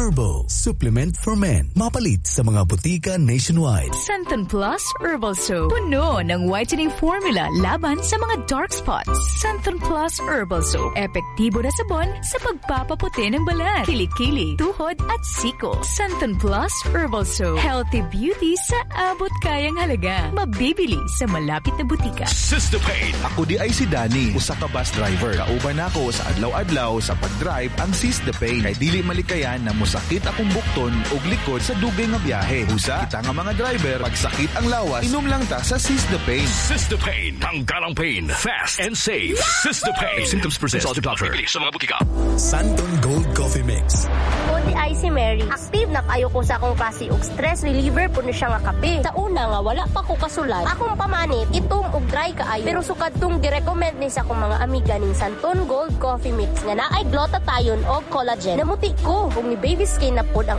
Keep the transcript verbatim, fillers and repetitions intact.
Herbal Supplement for Men. Mapalit sa mga butika nationwide. Santon Plus Herbal Soap. Puno ng whitening formula laban sa mga dark spots. Santon Plus Herbal Soap. Epektibo na sabon sa pagpapaputi ng balat, kilikili, tuhod at siko. Santon Plus Herbal Soap. Healthy beauty sa abot kayang halaga. Mabibili sa malapit na butika. Sister Pain. Ako di ay si Danny, usa ka bus driver. Kauban ako sa adlaw-adlaw sa pag-drive ang Seize the Pain. Kay dili malikayan na musakit akong bukton ug likod sa dugay nga biyahe. Usa, kita nga mga driver, pagsakit ang lawas, inom lang ta sa Seize the Pain. Sister Pain. Tanggalang pain. Fast and safe. Sister Pain. Symptoms persist. Consult your doctor. Bibili sa mga butika. Santon Gold Coffee Mix. Ako di ay si Mary. Active na kayo ko sa akong klase og stress reliever puno siya nga kape. Sa una nga wala pa ko kasulat. Akong pamanit, itom og dry kaayo. Pero sukad tong gi-recommend ni sa akong mga amiga ning Santon Gold Coffee Mix nga naay glutathione og collagen. Namuti ko kung ni baby skin na pod ang